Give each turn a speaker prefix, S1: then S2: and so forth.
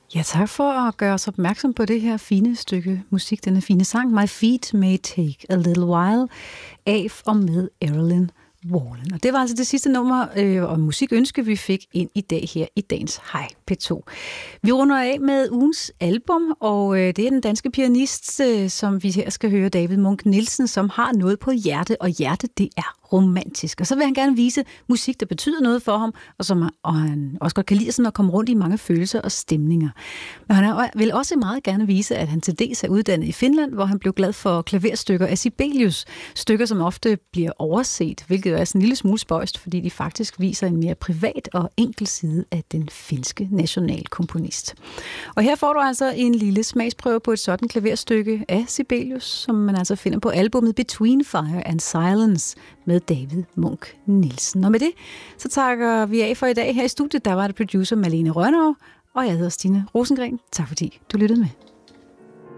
S1: Ja, tak for at gøre os opmærksom på det her fine stykke musik, denne fine sang, My Feet May Take a Little While, af og med Erilyn Wallen. Og det var altså det sidste nummer og musikønske, vi fik ind i dag her i dagens Hej P2. Vi runder af med ugens album, og det er den danske pianist, som vi her skal høre, David Munch Nielsen, som har noget på hjerte, og hjerte, det er romantisk. Og så vil han gerne vise musik, der betyder noget for ham, og han også godt kan lide sådan at komme rundt i mange følelser og stemninger. Men han vil også meget gerne vise, at han til dels er uddannet i Finland, hvor han blev glad for klaverstykker af Sibelius. Stykker, som ofte bliver overset, hvilket er sådan en lille smule spøjst, fordi de faktisk viser en mere privat og enkel side af den finske nationalkomponist. Og her får du altså en lille smagsprøve på et sådan klaverstykke af Sibelius, som man altså finder på albumet Between Fire and Silence med David Munch Nielsen. Og med det, så takker vi af for i dag. Her i studiet, der var det producer Malene Rønnow, og jeg hedder Stine Rosengren. Tak fordi du lyttede med.